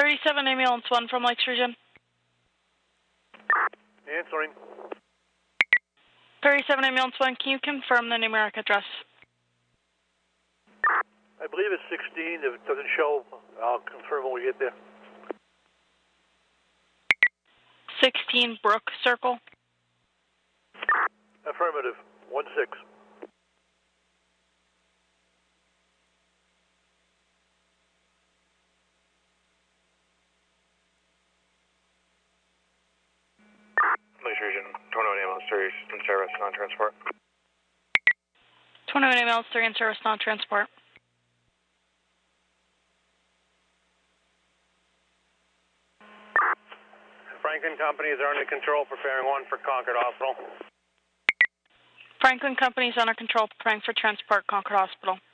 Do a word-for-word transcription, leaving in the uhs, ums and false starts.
thirty-seven ambulance one from Lakes Region. Answering. thirty-seven ambulance one, can you confirm the numeric address? I believe it's sixteen. If it doesn't show, I'll confirm when we get there. sixteen Brook Circle. Affirmative. one six. Lakes Region, twenty-one ambulance three in service, non-transport. twenty-one ambulance three in service, non-transport. Franklin companies are under control, preparing one for Concord Hospital. Franklin Company is under control, preparing for transport, Concord Hospital.